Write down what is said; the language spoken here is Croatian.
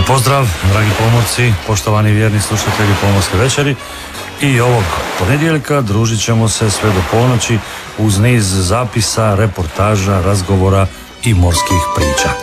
pozdrav, dragi pomorci, poštovani vjerni slušatelji Pomorske večeri. I ovog ponedjeljka družit ćemo se sve do ponoći uz niz zapisa, reportaža, razgovora i morskih priča.